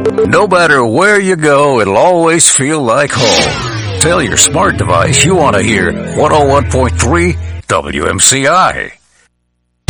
No matter where you go, it'll always feel like home. Tell your smart device you want to hear 101.3 WMCI.